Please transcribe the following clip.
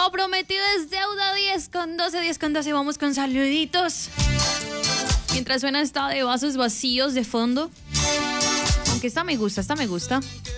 Lo prometido es deuda. 10:12. Vamos con saluditos. Mientras suena esta de vasos vacíos de fondo. Aunque esta me gusta.